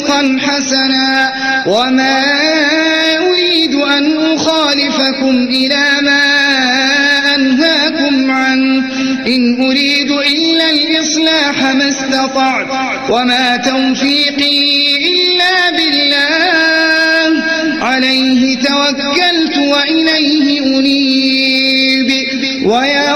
خلقا حسنا وما أريد أن أخالفكم إلى ما أنهاكم عنه إن أريد إلا الإصلاح ما استطعت وما توفيقي إلا بالله عليه توكلت وإليه أنيب. ويا